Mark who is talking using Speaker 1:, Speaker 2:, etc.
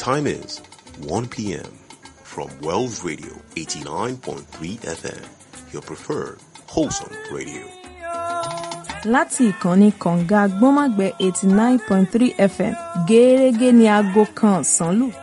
Speaker 1: time is 1 p.m. from Wells Radio 89.3 FM, your preferred wholesome radio.
Speaker 2: Láti ìkànnì kànga gbọ́nmágbẹ́ 89.3 FM gẹ́gẹ́ ní aago kan ọ̀sán lù.